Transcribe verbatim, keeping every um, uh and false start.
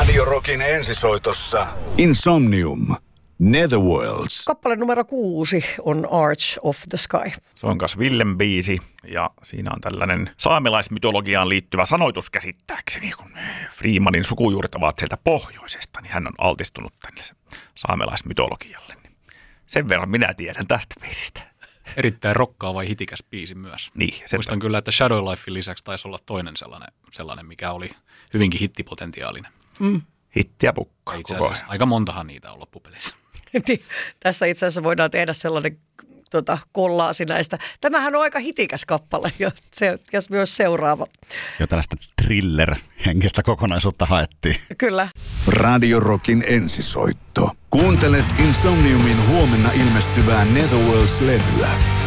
Radio Rockin ensisoitossa Insomnium. Netherworlds. Kappale numero kuusi on Arch of the Sky. Se on kas Villen biisi ja siinä on tällainen saamelaismytologiaan liittyvä sanoitus käsittääkseni. Kun Freemanin sukujuuret ovat sieltä pohjoisesta, niin hän on altistunut tänne saamelaismytologialle. Sen verran minä tiedän tästä biisistä. Erittäin rokkaava ja hitikäs biisi myös. Niin, muistan kyllä, että Shadow Lifein lisäksi taisi olla toinen sellainen, sellainen mikä oli hyvinkin hittipotentiaalinen. Mm. Hittiä pukkaa. Itse asiassa aika montahan niitä on loppupeleissä. Tässä itse asiassa voidaan tehdä sellainen tota, kollaasi näistä. Tämähän on aika hitikäs kappale ja, se, ja myös seuraava. Ja tällaista thriller-henkistä kokonaisuutta haettiin. Kyllä. Radio Rockin ensisoitto. Kuuntelet Insomniumin huomenna ilmestyvää Netherworlds-levyä.